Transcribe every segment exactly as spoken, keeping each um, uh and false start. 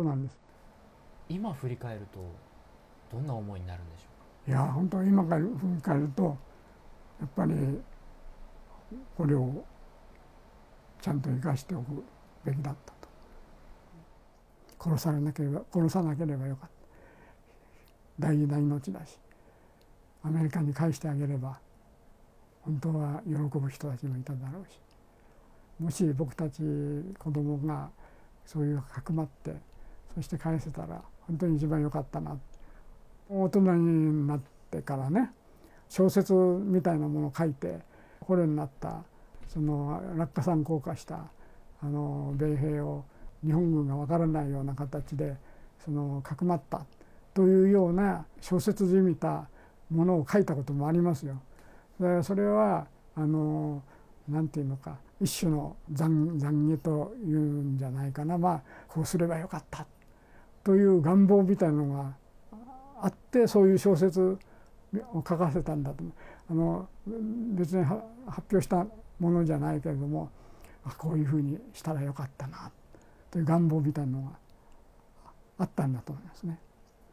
そうなんです。 今振り返るとどんな思いになるんでしょいや本当今から振り返るとやっぱりこれをちゃんと生かしておくべきだったと。殺されなければ殺さなければよかった。大事な命だしアメリカに返してあげれば本当は喜ぶ人たちもいただろうし、もし僕たち子供がそういうかくまってそして返せたら本当に一番良かったな。大人になってからね小説みたいなものを書いて捕虜になったその落下傘降下したあの米兵を日本軍が分からないような形でそのかくまったというような小説じみたものを書いたこともありますよ。でそれはあのなんていうのか一種の懺悔というんじゃないかな。まあこうすればよかったという願望みたいなのがあってそういう小説を書かせたんだと思う。あの別に発表したものじゃないけれどもこういうふうにしたらよかったなという願望みたいなのがあったんだと思いますね。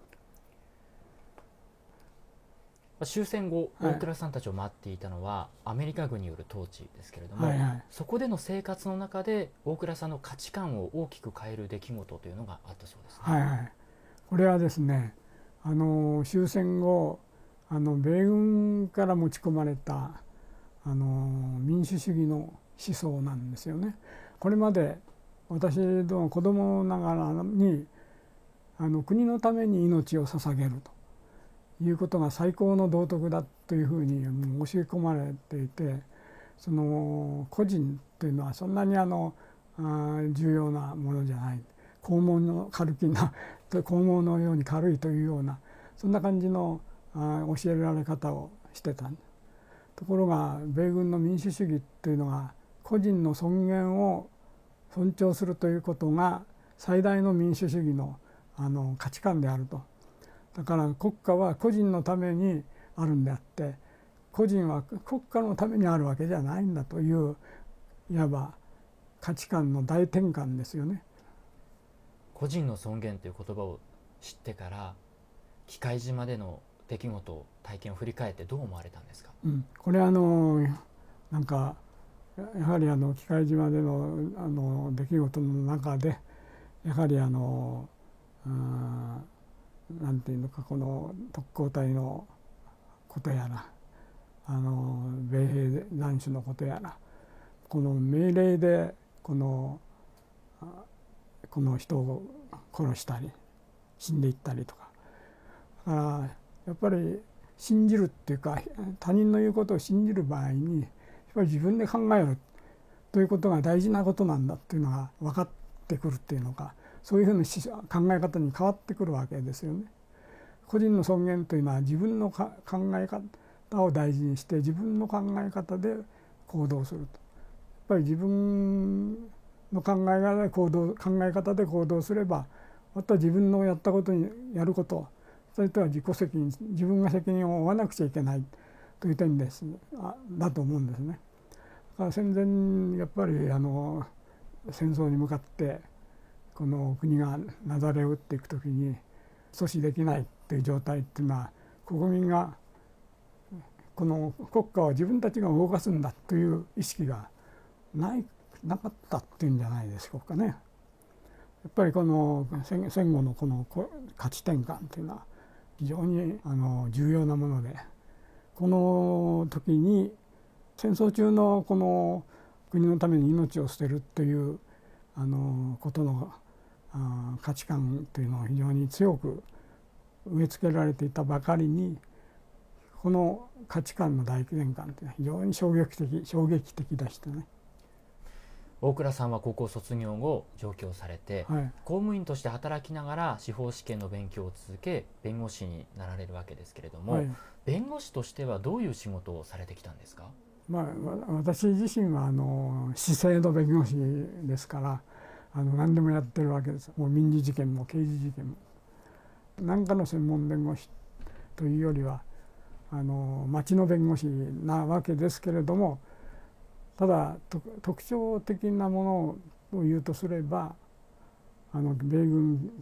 う。終戦後、 はい、 大倉さんたちを待っていたのはアメリカ軍による統治ですけれども、 はいはい、 そこでの生活の中で大倉さんの価値観を大きく変える出来事というのがあったそうですね。 はいはい、これはですねあの終戦後あの米軍から持ち込まれたあの民主主義の思想なんですよね。これまで私の子供ながらにあの国のために命を捧げるということが最高の道徳だというふうに教え込まれていて、その個人というのはそんなにあのあ重要なものじゃない、肛門の軽きな肛門のように軽いというようなそんな感じのあ教えられ方をしてた。ところが米軍の民主主義というのは個人の尊厳を尊重するということが最大の民主主義の、あの価値観であると。だから国家は個人のためにあるんであって個人は国家のためにあるわけじゃないんだといういわば価値観の大転換ですよね。 個人の尊厳という言葉を知ってから喜界島での出来事体験を振り返ってどう思われたんですか？ うん、これはあのなんかやはりあの喜界島でのあの出来事の中でやはりあのあなんていうのかこの特攻隊のことやらあの米兵斬首のことやらこの命令でこのこの人を殺したり死んでいったりとか、だからやっぱり信じるっていうか他人の言うことを信じる場合にやっぱり自分で考えるということが大事なことなんだっていうのが分かってくるっていうのか、そういうふうな考え方に変わってくるわけですよね。個人の尊厳というのは自分の考え方を大事にして自分の考え方で行動すると。やっぱり自分の考え方で行動考え方で行動すればまた自分のやったことにやることそれとは自己責任自分が責任を負わなくちゃいけないという点ですあだと思うんですね。だから戦前やっぱりあの戦争に向かってこの国がなだれを打っていくときに阻止できないという状態っていうのは国民がこの国家は自分たちが動かすんだという意識がないなかったっていうんじゃないでしょうかね。やっぱりこの戦後のこの価値転換というのは非常にあの重要なもので、この時に戦争中のこの国のために命を捨てるというあのことのあ価値観というのを非常に強く植え付けられていたばかりにこの価値観の大転換というのは非常に衝撃的衝撃的でしたね。 大倉さんは高校卒業後上京されて、 はい、 公務員として働きながら司法試験の勉強を続け弁護士になられるわけですけれども、はい、弁護士としてはどういう仕事をされてきたんですか？ まあ、私自身はあの市政の弁護士ですからあの何でもやってるわけです。もう民事事件も刑事事件も何かの専門弁護士というよりはあの町の弁護士なわけですけれども、ただ特徴的なものを言うとすればあの米軍